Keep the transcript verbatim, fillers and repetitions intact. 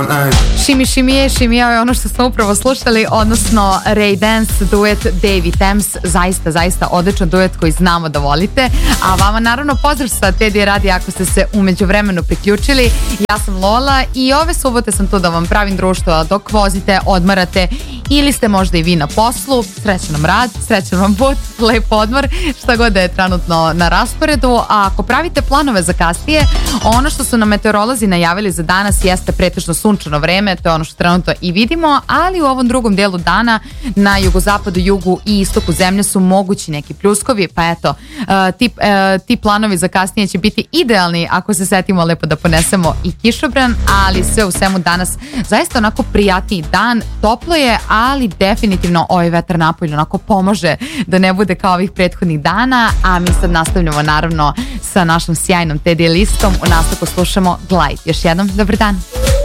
Šimi šimije, šimijao je ono što smo upravo slušali, odnosno Ray Dance duet Davy Thames, zaista, zaista odličan duet koji znamo da volite, a vama naravno pozdrav sa Teddy Radio ako ste se umeđu vremenu priključili. Ja sam Lola i ove subote sam tu da vam pravim društvo dok vozite, odmarate ili ste možda i vi na poslu. Srećan nam rad, srećan vam put, lep odmor, šta god da je trenutno na rasporedu. A ako pravite planove za kasnije, ono što su nam meteorolozi najavili za danas jeste pretežno sunčano vreme, to je ono što trenutno i vidimo, ali u ovom drugom delu dana na jugozapadu, jugu i istoku zemlje su mogući neki pljuskovi, pa eto, uh, ti, uh, ti planovi za kasnije će biti idealni ako se setimo lepo da ponesemo i kišobran, ali sve u svemu danas zaista onako prijatniji dan, toplo je, ali definitivno ovaj vetar napolju onako pomože da ne bude kao ovih prethodnih dana, a mi sad nastavljamo naravno sa našom sjajnom Teddy listom. U nastavku slušamo Glide. Još jednom, dobar dan.